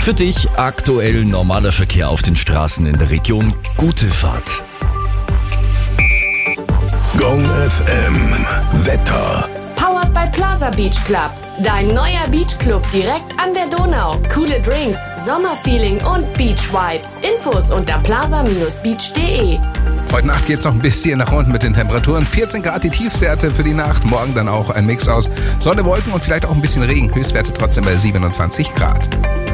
Für dich aktuell normaler Verkehr auf den Straßen in der Region. Gute Fahrt. Gong FM Wetter. Powered by Plaza Beach Club. Dein neuer Beachclub direkt an der Donau. Coole Drinks, Sommerfeeling und Beach Vibes. Infos unter plaza-beach.de. Heute Nacht geht's noch ein bisschen nach unten mit den Temperaturen. 14 Grad die Tiefstwerte für die Nacht. Morgen dann auch ein Mix aus Sonne, Wolken und vielleicht auch ein bisschen Regen. Höchstwerte trotzdem bei 27 Grad.